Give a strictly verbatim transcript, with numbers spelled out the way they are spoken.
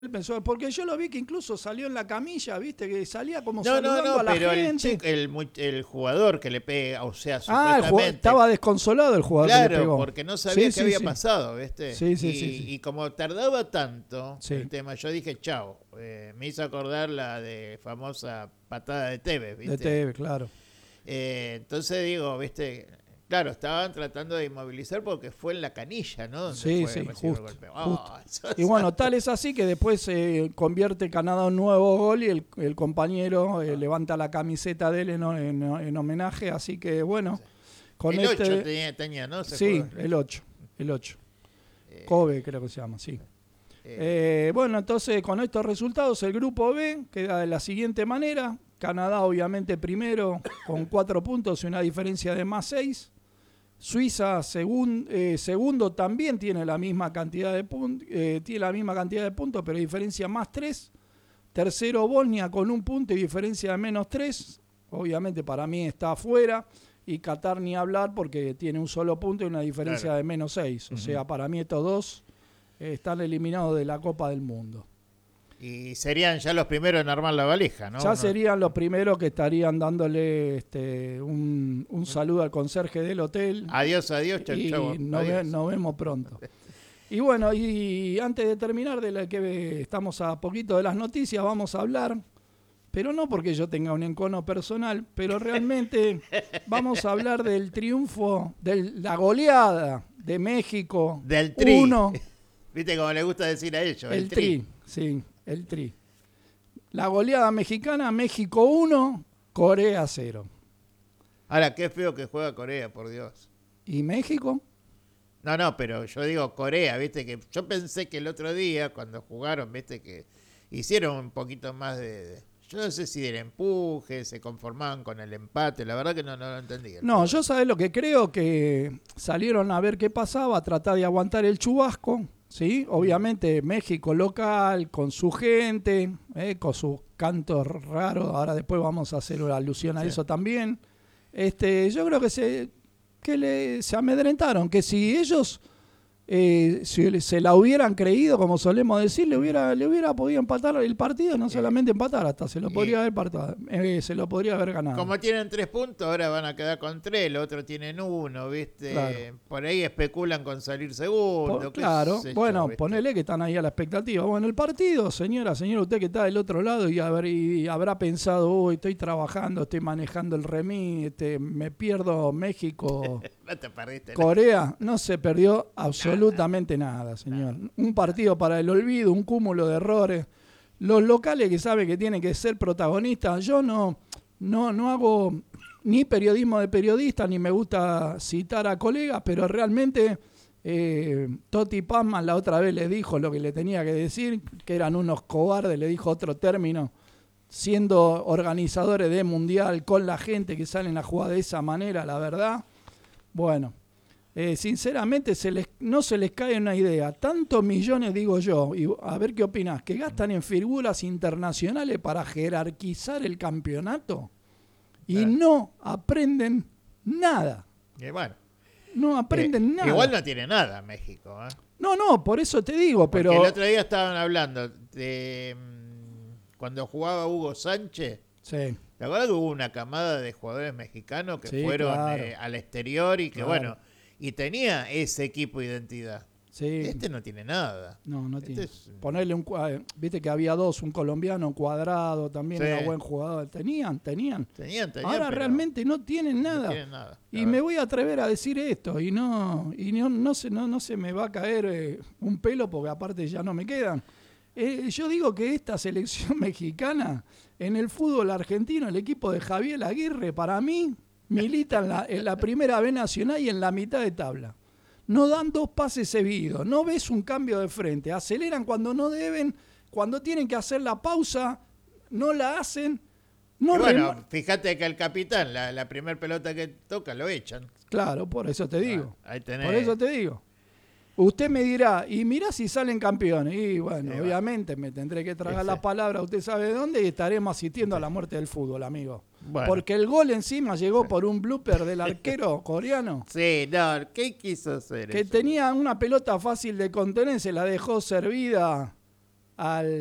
Él pensó, porque yo lo vi que incluso salió en la camilla, viste, que salía como No, saludando no, no, a la pero el, gente. chico, el, mu- el jugador que le pega, o sea, Ah, el ju- supuestamente. estaba desconsolado el jugador que le Claro, pegó. porque no sabía Sí, qué sí, había sí. pasado, ¿viste? Sí, sí, y, sí, sí. y como tardaba tanto Sí. el tema, yo dije, chao. Eh, me hizo acordar la de famosa patada de Tevez, ¿viste? De T V, claro. Eh, entonces digo, ¿viste? Claro, estaban tratando de inmovilizar porque fue en la canilla, ¿no? Donde Sí, fue sí, recibido justo, el golpe. justo. Oh, eso- Y bueno, tal es así que después eh, convierte Canadá un nuevo gol y el, el compañero eh, levanta la camiseta de él en, en, en homenaje, así que bueno, con el este... ocho tenía, tenía, ¿no? ¿Se Sí, acuerda? el ocho, el ocho. Eh, Kobe creo que se llama, sí. eh, Eh, bueno, entonces con estos resultados el grupo B queda de la siguiente manera. Canadá obviamente primero con cuatro puntos y una diferencia de más seis. Suiza segun, eh, segundo también tiene la misma cantidad de puntos, eh, tiene la misma cantidad de puntos, pero diferencia más tres. Tercero Bosnia con un punto y diferencia de menos tres. Obviamente para mí está afuera. Y Qatar ni hablar porque tiene un solo punto y una diferencia Claro. de menos seis. O Ujú. sea, para mí estos dos eh, están eliminados de la Copa del Mundo. y serían ya los primeros en armar la valija, ¿no? Ya Uno- serían los primeros que estarían dándole este, un, un saludo al conserje del hotel. Adiós, adiós, chau, y chau. nos, ve- adiós. nos vemos pronto. Y bueno, y antes de terminar, de la que estamos a poquito de las noticias, vamos a hablar, pero no porque yo tenga un encono personal, pero realmente vamos a hablar del triunfo, de la goleada de México. Del tri. Uno, ¿Viste cómo le gusta decir a ellos? el tri, sí, el tri. La goleada mexicana, México uno, Corea cero. Ahora, qué feo que juega Corea, por Dios. ¿Y México? No, no, pero yo digo Corea, viste que yo pensé que el otro día cuando jugaron, viste que hicieron un poquito más de, de- yo no sé si del empuje, se conformaban con el empate, la verdad que no, no lo entendí. No, yo sabés lo que creo, que salieron a ver qué pasaba, a tratar de aguantar el chubasco, ¿sí? Obviamente México local, con su gente, ¿eh? Con sus cantos raros, ahora después vamos a hacer una alusión a Sí. eso también. Este, yo creo que se, que le, se amedrentaron, que si ellos eh, si se la hubieran creído, como solemos decir, le hubiera, le hubiera podido empatar el partido, no solamente empatar, hasta se lo Y- podría haber partado, eh, se lo podría haber ganado. Como tienen tres puntos, ahora van a quedar con tres, los otros tienen uno, viste. Claro. Por ahí especulan con salir segundo. Po- qué claro, sé yo, bueno, ¿viste? ponele que están ahí a la expectativa. Bueno, el partido, señora, señor, usted que está del otro lado y, haber- y habrá pensado, uy, estoy trabajando, estoy manejando el remis, este, me pierdo México, No te perdiste. Corea. No se perdió absolutamente nada, señor. Un partido para el olvido, un cúmulo de errores. Los locales que saben que tienen que ser protagonistas, yo no, no, no hago ni periodismo de periodista, ni me gusta citar a colegas, pero realmente eh, Toti Pazman la otra vez le dijo lo que le tenía que decir, que eran unos cobardes, le dijo otro término, siendo organizadores de mundial con la gente que salen a jugar de esa manera, la verdad. Bueno, eh, sinceramente se les, no se les cae una idea. Tantos millones, digo yo, y a ver qué opinás, que gastan en figuras internacionales para jerarquizar el campeonato y Claro. no aprenden nada. Y bueno, No aprenden eh, nada. igual no tiene nada México, ¿eh? No, no, por eso te digo, Porque pero... el otro día estaban hablando de mm, cuando jugaba Hugo Sánchez. Sí, ¿Te acuerdas que hubo una camada de jugadores mexicanos que Sí, fueron claro. eh, al exterior y que Claro. bueno, y tenía ese equipo identidad? sí. Este no tiene nada. No, no Este tiene. es- Ponerle un... cua- eh, Viste que había dos, un colombiano, Cuadrado, también Sí. era buen jugador. Tenían, tenían. Tenían, tenían, Ahora pero realmente no tienen no nada. tienen nada. Y La me verdad. voy a atrever a decir esto, y no, y no, no, se, no, no se me va a caer eh, un pelo, porque aparte ya no me quedan. Eh, yo digo que esta selección mexicana, en el fútbol argentino, el equipo de Javier Aguirre, para mí, milita en la, en la primera B nacional y en la mitad de tabla. No dan dos pases seguidos, no ves un cambio de frente, aceleran cuando no deben, cuando tienen que hacer la pausa, no la hacen. No Y bueno, rema- fíjate que el capitán, la, la primer pelota que toca, lo echan. Claro, por eso te digo. Ah, ahí tenés. Por eso te digo. Usted me dirá, y mirá si salen campeones. Y bueno, Sí, va. obviamente me tendré que tragar Sí. las palabras, usted sabe de dónde, y estaremos asistiendo a la muerte del fútbol, amigo. Bueno. Porque el gol encima llegó por un blooper del arquero coreano, Sí, no, ¿qué quiso hacer que eso? tenía una pelota fácil de contener, se la dejó servida al